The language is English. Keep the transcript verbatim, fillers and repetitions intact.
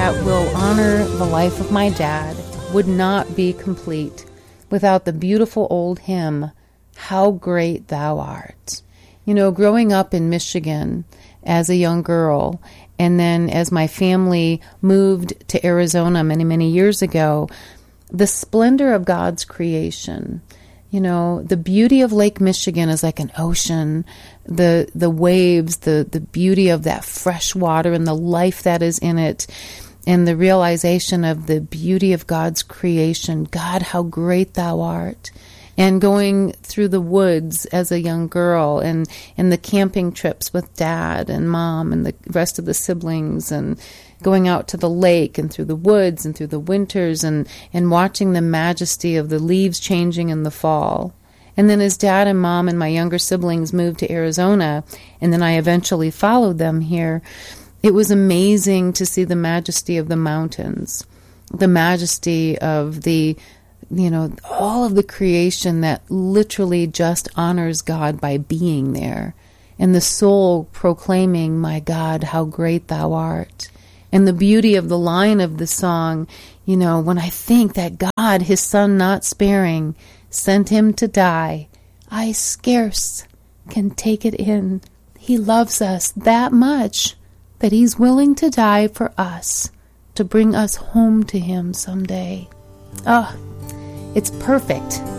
that will honor the life of my dad would not be complete without the beautiful old hymn, How Great Thou Art. You know, growing up in Michigan as a young girl, and then as my family moved to Arizona many, many years ago, the splendor of God's creation, you know, the beauty of Lake Michigan is like an ocean, the the waves, the, the beauty of that fresh water and the life that is in it, and the realization of the beauty of God's creation. God, how great thou art. And going through the woods as a young girl, and, and the camping trips with dad and mom and the rest of the siblings, and going out to the lake and through the woods and through the winters, and, and watching the majesty of the leaves changing in the fall. And then as dad and mom and my younger siblings moved to Arizona, and then I eventually followed them here, it was amazing to see the majesty of the mountains, the majesty of the you know, all of the creation that literally just honors God by being there. And the soul proclaiming, my God, how great thou art. And the beauty of the line of the song, you know, when I think that God, his son not sparing, sent him to die, I scarce can take it in. He loves us that much that he's willing to die for us, to bring us home to him someday. Oh, it's perfect.